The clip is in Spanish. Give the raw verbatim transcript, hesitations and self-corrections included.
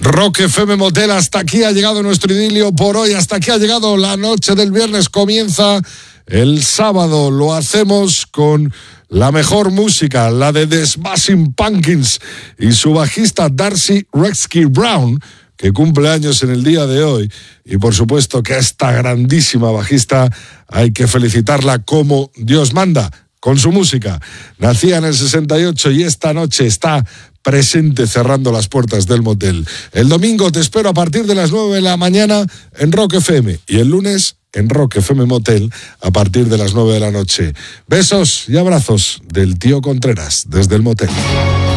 Rock F M Motel, hasta aquí ha llegado nuestro idilio por hoy, hasta aquí ha llegado la noche del viernes, comienza el sábado, lo hacemos con la mejor música, la de The Smashing Pumpkins y su bajista Darcy Redsky Brown, que cumple años en el día de hoy, y por supuesto que a esta grandísima bajista hay que felicitarla como Dios manda, con su música. Nacía en el sesenta y ocho y esta noche está presente cerrando las puertas del motel. El domingo te espero a partir de las nueve de la mañana en Rock F M y el lunes en Rock F M Motel a partir de las nueve de la noche. Besos y abrazos del tío Contreras desde el motel.